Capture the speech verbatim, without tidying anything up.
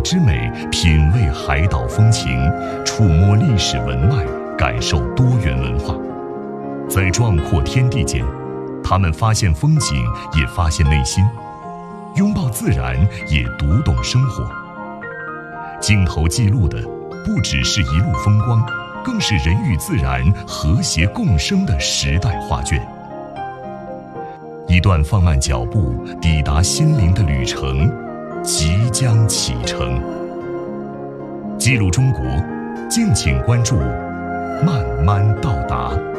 之美，品味海岛风情，触摸历史文脉，感受多元文化。在壮阔天地间，他们发现风景，也发现内心；拥抱自然，也读懂生活。镜头记录的不只是一路风光，更是人与自然和谐共生的时代画卷。一段放慢脚步抵达心灵的旅程即将启程。记录中国，敬请关注慢慢到达。